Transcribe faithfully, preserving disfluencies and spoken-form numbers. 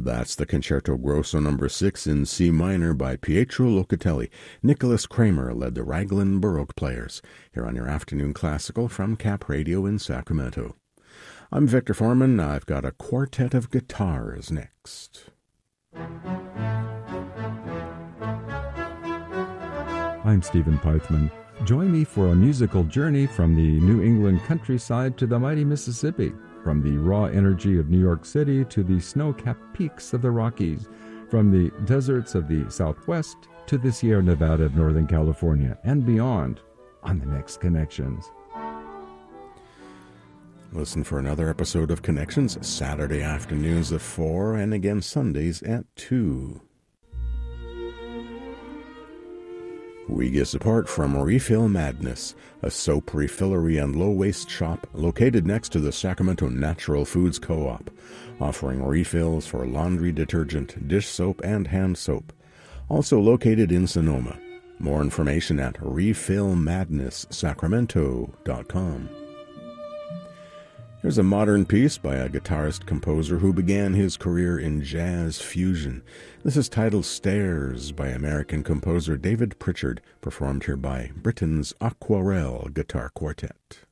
That's the Concerto Grosso number six in C minor by Pietro Locatelli. Nicholas Kramer led the Raglan Baroque players. Here on your afternoon classical from Cap Radio in Sacramento. I'm Victor Foreman. I've got a quartet of guitars next. I'm Stephen Pythman. Join me for a musical journey from the New England countryside to the mighty Mississippi, from the raw energy of New York City to the snow-capped peaks of the Rockies, from the deserts of the Southwest to the Sierra Nevada of Northern California, and beyond on the next Connections. Listen for another episode of Connections Saturday afternoons at four and again Sundays at two. We get support from Refill Madness, a soap refillery and low-waste shop located next to the Sacramento Natural Foods Co-op, offering refills for laundry detergent, dish soap, and hand soap. Also located in Sonoma. More information at refill madness sacramento dot com. Here's a modern piece by a guitarist-composer who began his career in jazz fusion. This is titled Stairs by American composer David Pritchard, performed here by Britain's Aquarelle Guitar Quartet.